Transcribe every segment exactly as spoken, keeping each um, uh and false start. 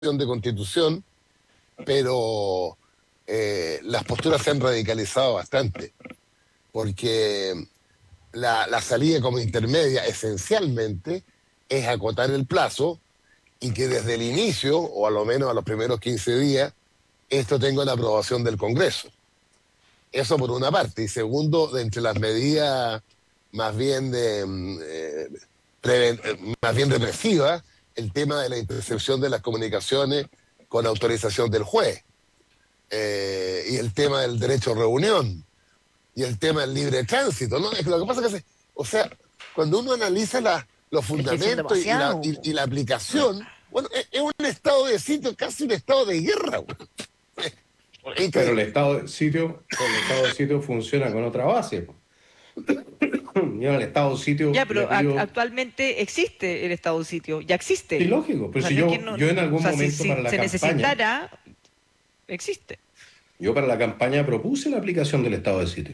de constitución, pero eh, las posturas se han radicalizado bastante, porque la, la salida como intermedia esencialmente es acotar el plazo y que desde el inicio, o a lo menos a los primeros quince días, esto tenga la aprobación del Congreso. Eso por una parte. Y segundo, de entre las medidas más bien de eh, preven, más bien represivas, el tema de la intercepción de las comunicaciones con autorización del juez, eh, y el tema del derecho a reunión, y el tema del libre tránsito, ¿no? Es que lo que pasa es que, se, o sea, cuando uno analiza la, los Es que son fundamentos y, y, la, demasiado. y, y la aplicación, bueno, es, es, un estado de sitio, casi un estado de guerra, güey. Es Pero el increíble. estado de sitio, el estado de sitio funciona con otra base. Yo al estado de sitio Ya, le pero ac- pido... actualmente existe el estado de sitio, ya Sí, existe. lógico, O pero sea, si no es que yo, no, yo en o algún sea, si, momento para si la se campaña, necesitara, existe. yo para la campaña propuse la aplicación del estado de sitio,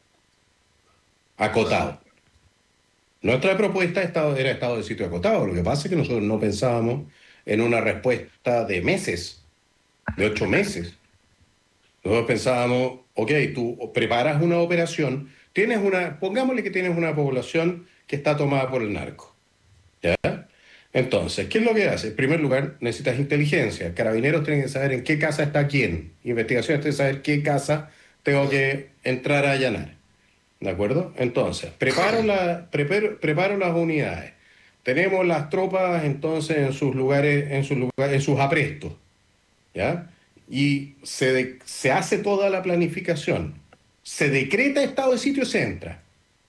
Bueno, acotado. Nuestra propuesta estado- era estado de sitio acotado. Lo que pasa es que nosotros no pensábamos en una respuesta de meses, de ocho meses. Nosotros pensábamos, ok, tú preparas una operación, tienes una, pongámosle que tienes una población que está tomada por el narco. ¿Ya? Entonces, ¿qué es lo que hace? En primer lugar, necesitas inteligencia. Carabineros tienen que saber en qué casa está quién. Investigaciones tienen que saber qué casa tengo que entrar a allanar. ¿De acuerdo? Entonces, preparo, la, preparo, preparo las unidades. Tenemos las tropas entonces en sus lugares, en sus, lugares, en sus aprestos. ¿Ya? Y se, de, se hace toda la planificación. Se decreta estado de sitio y se entra.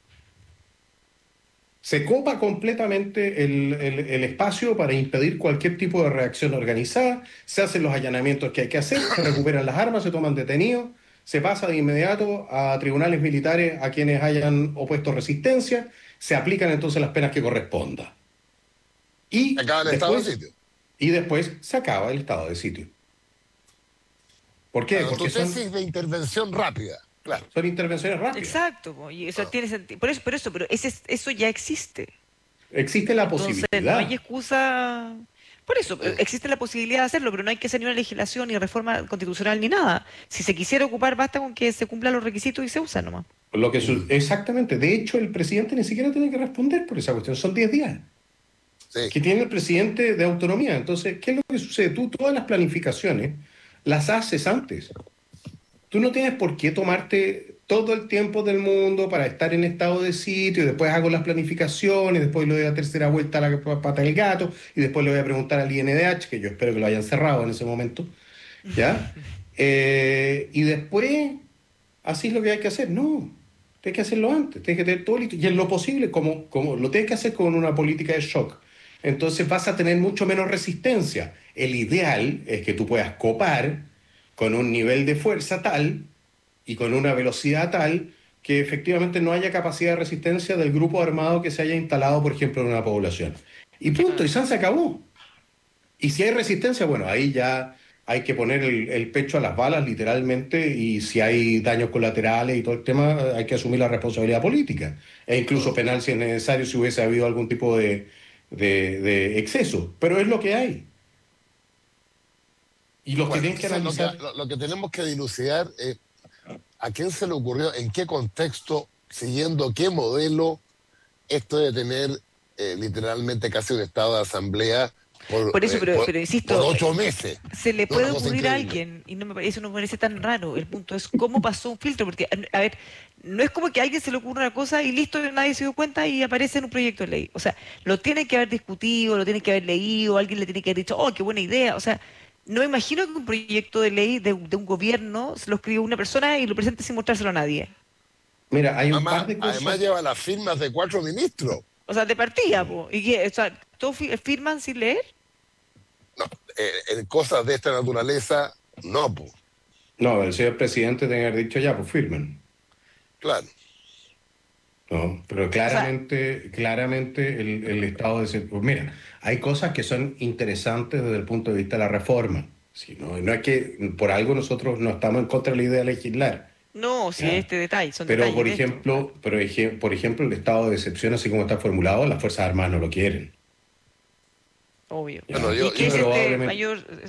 Se copa completamente el, el, el, espacio para impedir cualquier tipo de reacción organizada, se hacen los allanamientos que hay que hacer, se recuperan las armas, se toman detenidos, se pasa de inmediato a tribunales militares a quienes hayan opuesto resistencia, se aplican entonces las penas que correspondan. Y acaba el estado de después, sitio. y después se acaba el estado de sitio. ¿Por qué? Claro, tu Porque son, tesis de intervención rápida, claro. son intervenciones rápidas. Exacto, po, y eso Ah, tiene sentido. Por eso, por eso, pero ese, eso ya existe. Existe la Entonces, no hay posibilidad. excusa. Por eso, eh, mm. existe la posibilidad de hacerlo, pero no hay que hacer ni una legislación, ni reforma constitucional, ni nada. Si se quisiera ocupar, basta con que se cumplan los requisitos y se usa nomás. Lo que su- Mm. exactamente, de hecho, el presidente ni siquiera tiene que responder por esa cuestión, son diez días Sí. que tiene el presidente de autonomía. Entonces, ¿qué es lo que sucede? Tú todas las planificaciones las haces antes. Tú no tienes por qué tomarte todo el tiempo del mundo para estar en estado de sitio, y después hago las planificaciones, después le doy la tercera vuelta a la pata del gato, y después le voy a preguntar al I N D H, que yo espero que lo hayan cerrado en ese momento, ¿ya? Eh, y después, así es lo que hay que hacer. No, tienes que hacerlo antes, tienes que tener todo listo. Y en lo posible, como, como lo tienes que hacer con una política de shock, entonces vas a tener mucho menos resistencia. El ideal es que tú puedas copar con un nivel de fuerza tal y con una velocidad tal que efectivamente no haya capacidad de resistencia del grupo armado que se haya instalado, por ejemplo, en una población. Y punto, y Claro. se acabó. Y si hay resistencia, bueno, ahí ya hay que poner el, el pecho a las balas, literalmente, y si hay daños colaterales y todo el tema, hay que asumir la responsabilidad política, e incluso Mm. penal si es necesario, si hubiese habido algún tipo de, de, de exceso. Pero es lo que hay. Y los que Bueno, tienen que entonces lo que, analizar, lo, lo que tenemos que dilucidar es a quién se le ocurrió, en qué contexto, siguiendo qué modelo, esto de tener eh, literalmente casi un estado de asamblea por, Por eso, eh, pero, por, pero por insisto, ocho meses. se le No, una puede cosa ocurrir a increíble. alguien, y no me, parece- eso no me parece tan raro. El punto es cómo pasó un filtro, porque, a ver, no es como que a alguien se le ocurra una cosa y listo, nadie se dio cuenta y aparece en un proyecto de ley. O sea, lo tienen que haber discutido, lo tienen que haber leído, alguien le tiene que haber dicho, oh, qué buena idea. O sea, no me imagino que un proyecto de ley de, de un gobierno se lo escriba una persona y lo presente sin mostrárselo a nadie. mira, hay un Además, par de además cosas. lleva las firmas de cuatro ministros. O sea, de partida, po. Y que, o sea, todos fi- firman sin leer. No, eh, en cosas de esta naturaleza, no, pues, No, el señor presidente tiene que haber dicho ya, pues firmen. claro. No, pero O sea, claramente, claramente el, el estado de... ese- pues mira, hay cosas que son interesantes desde el punto de vista de la reforma. Si no, no es que por algo nosotros no estamos en contra de la idea de legislar, no, si ¿ya? este detalle, son Pero, detalles por de esto, claro. ejemplo, pero, eje- por ejemplo, el estado de excepción, así como está formulado, las Fuerzas Armadas no lo quieren. obvio. Ya, Bueno, ¿Y yo- qué yo es este probablemente- mayor